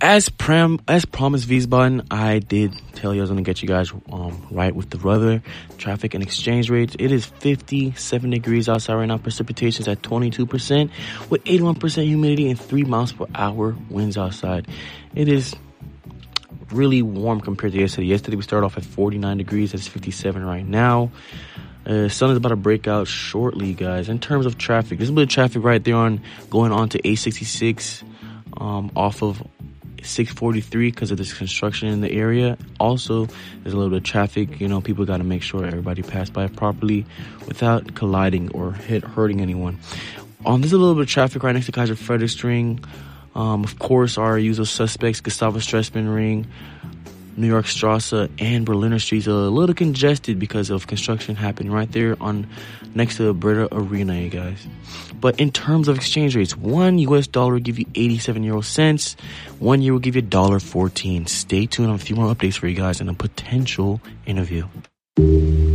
As promised, Wiesbaden, I did tell you I was going to get you guys right with the weather, traffic, and exchange rates. It is 57 degrees outside right now. Precipitation's at 22% with 81% humidity and 3 miles per hour winds outside. It is really warm compared to yesterday. Yesterday we started off at 49 degrees. It's 57 right now. Sun is about to break out shortly, guys. In terms of traffic, there's a bit of traffic right there going on to 866 off of 643 because of this construction in the area. Also, there's a little bit of traffic. People got to make sure everybody pass by properly without colliding or hurting anyone. There's a little bit of traffic right next to Kaiser Friedrichsring. Of course, our usual suspects, Gustavo Stresemann Ring, New York Strasse, and Berliner Street's a little congested because of construction happening right there next to the Breda Arena, you guys. But in terms of exchange rates, $1 US will give you 87 euro cents. 1 euro will give you $1.14. Stay tuned on a few more updates for you guys and a potential interview.